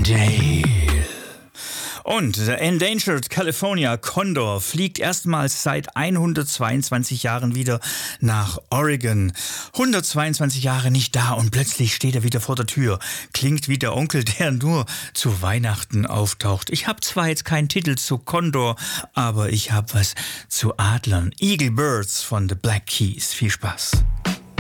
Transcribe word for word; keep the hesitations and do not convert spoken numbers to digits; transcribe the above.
Dale. Und der Endangered California Condor fliegt erstmals seit hundertzweiundzwanzig Jahren wieder nach Oregon. hundertzweiundzwanzig Jahre nicht da und plötzlich steht er wieder vor der Tür. Klingt wie der Onkel, der nur zu Weihnachten auftaucht. Ich habe zwar jetzt keinen Titel zu Condor, aber ich habe was zu Adlern. Eagle Birds von The Black Keys. Viel Spaß.